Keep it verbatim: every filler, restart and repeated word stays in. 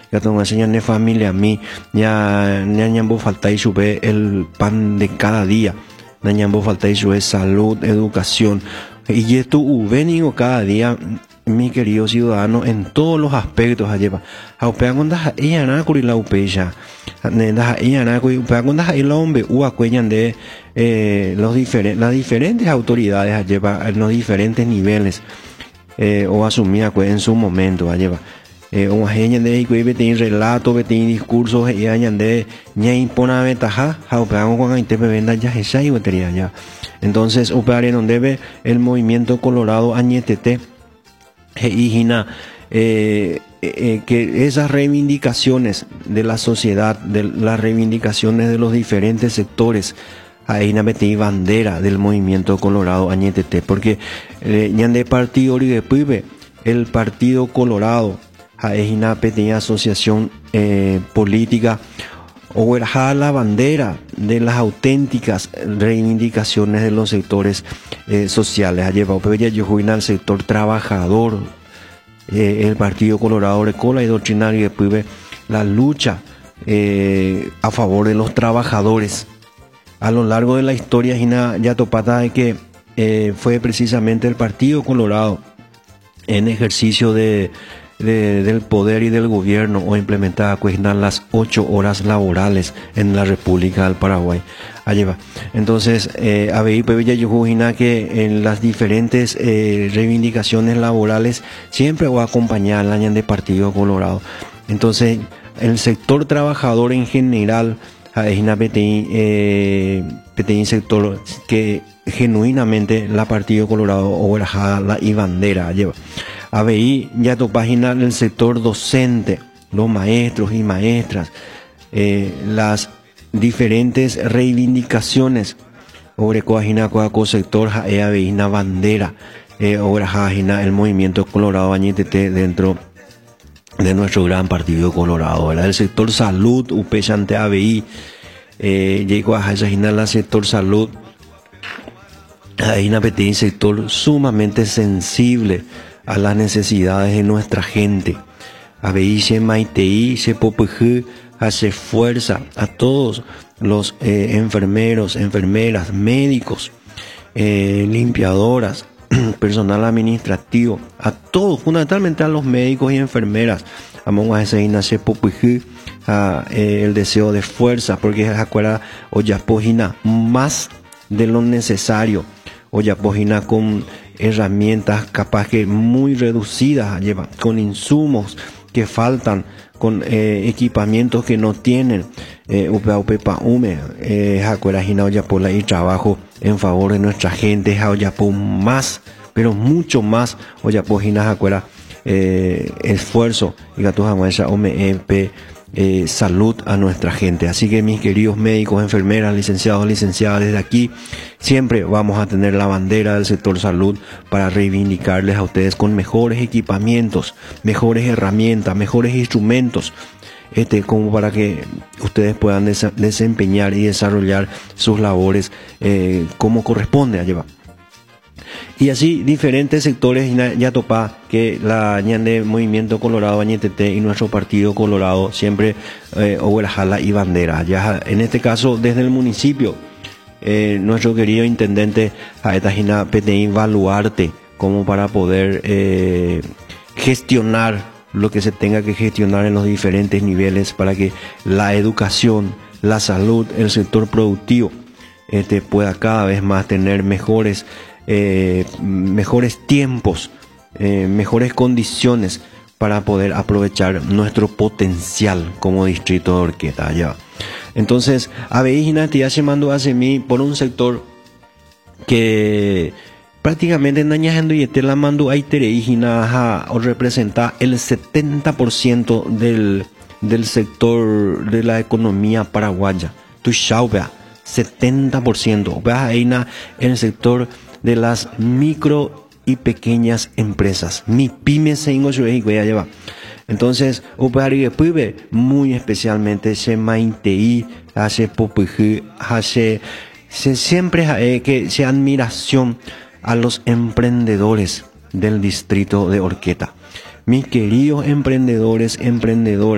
ya tengo enseñan de familia a mí, ya ñambo falta y sube el pan de cada día, ñambo falta y sube salud, educación, y esto venido cada día, mi querido ciudadano, en todos los aspectos allá. Aupea con das ella na curi la upeya, ne das ella na curi upea con das el hombre ua cuellan de eh, los diferentes las diferentes autoridades allá en los diferentes niveles eh, o asumía en su momento allá. Eh, o añan de que bete relato, bete discursos y añan de ña impona ventaja, aupea con ahí te venda ya esa y batería ya. Entonces upea en donde ve el movimiento colorado añetete hijina eh, eh, que esas reivindicaciones de la sociedad, de las reivindicaciones de los diferentes sectores, ahí na metí bandera del movimiento colorado añetete, porque eh, ñande partido y después el partido colorado ahí na pequeña asociación eh, política o la bandera de las auténticas reivindicaciones de los sectores eh, sociales. Ha llevado al sector trabajador, eh, el Partido Colorado recola y doctrinario y después la lucha eh, a favor de los trabajadores. A lo largo de la historia, ya topata de que eh, fue precisamente el Partido Colorado en ejercicio de De, del poder y del gobierno o implementada cuestionar las ocho horas laborales en la República del Paraguay. Allí va. Entonces, eh, A B I Pevilla Yujujina que en las diferentes eh, reivindicaciones laborales siempre va a acompañar al año de Partido Colorado. Entonces, el sector trabajador en general, es una P T I, eh, P T I sector que genuinamente la Partido Colorado o la y bandera lleva. A B I ya tu página del sector docente, los maestros y maestras, eh, las diferentes reivindicaciones sobre coagina coaco sector A B I na bandera, eh, ahora el movimiento colorado añetete dentro de nuestro gran Partido Colorado, ¿verdad? El sector salud, U P ante A B I, eh, llegó a el sector salud, hay una pequeña sector sumamente sensible a las necesidades de nuestra gente. A B I se maitei, se popujú, hace fuerza a todos los eh, enfermeros, enfermeras, médicos, eh, limpiadoras, personal administrativo, a todos, fundamentalmente a los médicos y enfermeras. Among a ese se popujú, a eh, el deseo de fuerza, porque es acuerda o ya pogina más de lo necesario, o ya pogina con herramientas capaz que muy reducidas, lleva con insumos que faltan, con eh, equipamientos que no tienen, eh, upa upepa ume, eh, jacuera jina ya por la y trabajo en favor de nuestra gente, ya por más, pero mucho más, o ya por jina jacuera eh, esfuerzo y gato jamás ome empe Eh, salud a nuestra gente. Así que mis queridos médicos, enfermeras, licenciados, licenciadas, desde aquí siempre vamos a tener la bandera del sector salud para reivindicarles a ustedes con mejores equipamientos, mejores herramientas, mejores instrumentos, este, como para que ustedes puedan des- desempeñar y desarrollar sus labores eh, como corresponde a llevar. Y así diferentes sectores ya topa que la ñande Movimiento Colorado Añetete y nuestro Partido Colorado siempre eh, Oberjala y bandera. Ya en este caso desde el municipio, eh, nuestro querido intendente Aetajina P T I Baluarte, como para poder eh, gestionar lo que se tenga que gestionar en los diferentes niveles para que la educación, la salud, el sector productivo este, pueda cada vez más tener mejores Eh, mejores tiempos, eh, mejores condiciones para poder aprovechar nuestro potencial como distrito de Orqueta allá. Entonces, A B I ya se mandó hacia mí por un sector que prácticamente en Dañajando y la mandó a Itereijina o representa el setenta por ciento del, del sector de la economía paraguaya. Tu shaubea, setenta por ciento. Veas ahí en el sector de las micro y pequeñas empresas. Mi pyme se lleva. Entonces, muy especialmente se maintei, hace popujú, hace se siempre eh, que se admiración a los emprendedores del distrito de Orqueta. Mis queridos emprendedores, emprendedoras.